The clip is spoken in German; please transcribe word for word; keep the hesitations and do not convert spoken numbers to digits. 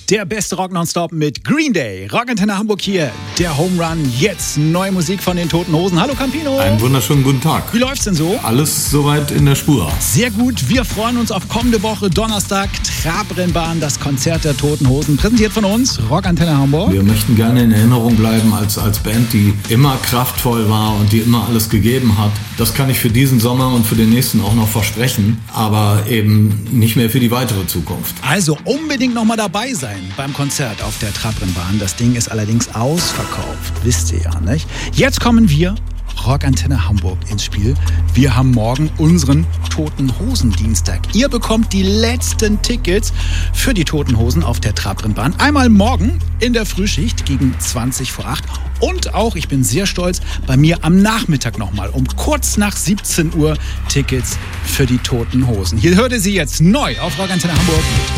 Der beste Rock nonstop mit Green Day. Rockantenne Hamburg hier. Der Home Run. Jetzt neue Musik von den Toten Hosen. Hallo Campino. Einen wunderschönen guten Tag. Wie läuft's denn so? Alles soweit in der Spur. Sehr gut. Wir freuen uns auf kommende Woche Donnerstag. Trabrennbahn, das Konzert der Toten Hosen. Präsentiert von uns Rockantenne Hamburg. Wir möchten gerne in Erinnerung bleiben als, als Band, die immer kraftvoll war und die immer alles gegeben hat. Das kann ich für diesen Sommer und für den nächsten auch noch versprechen. Aber eben nicht mehr für die weitere Zukunft. Also unbedingt nochmal dabei sein beim Konzert auf der Trabrennbahn. Das Ding ist allerdings ausverkauft, wisst ihr ja, nicht? Jetzt kommen wir, Rockantenne Hamburg, ins Spiel. Wir haben morgen unseren Toten Hosen Dienstag. Ihr bekommt die letzten Tickets für die Toten Hosen auf der Trabrennbahn. Einmal morgen in der Frühschicht gegen zwanzig vor acht und auch, ich bin sehr stolz, bei mir am Nachmittag nochmal um kurz nach siebzehn Uhr Tickets für die Toten Hosen. Hier hört ihr sie jetzt neu auf Rockantenne Hamburg.